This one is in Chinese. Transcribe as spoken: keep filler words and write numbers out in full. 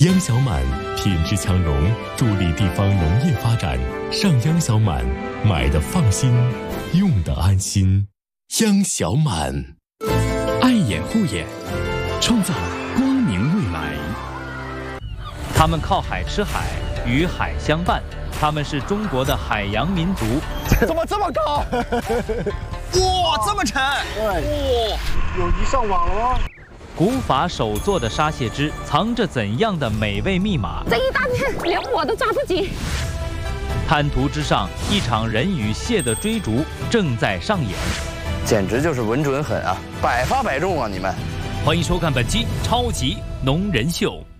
央小满品质强融，助力地方农业发展。上央小满，买的放心，用的安心。央小满， 爱眼护眼，创造光明未来。 他们靠海吃海，与海相伴。他们是中国的海洋民族。 怎么这么高？ 哇，这么沉！ 哇，友谊上网了。 古法手做的沙蟹汁藏着怎样的美味密码？ 这一大片连我都抓不紧。 滩涂之上，一场人与蟹的追逐正在上演， 简直就是稳准狠啊，百发百中啊！你们， 欢迎收看本期《超级农人秀》。